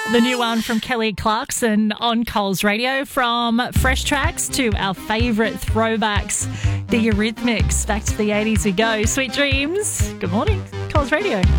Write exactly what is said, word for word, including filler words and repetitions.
The new one from Kelly Clarkson on Coles Radio. From fresh tracks to our favourite throwbacks, the Eurythmics. Back to the eighties we go. Sweet dreams. Good morning, Coles Radio.